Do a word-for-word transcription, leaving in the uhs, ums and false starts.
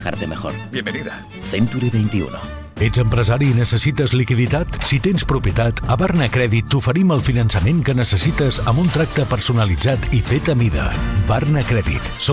Trabajarte mejor. Bienvenida. Century veintiuno. Ets empresari i necessites liquiditat? Si tens propietat, a Barna Crèdit t'oferim el finançament que necessites amb un tracte personalitzat i fet a mida. Barna Crèdit.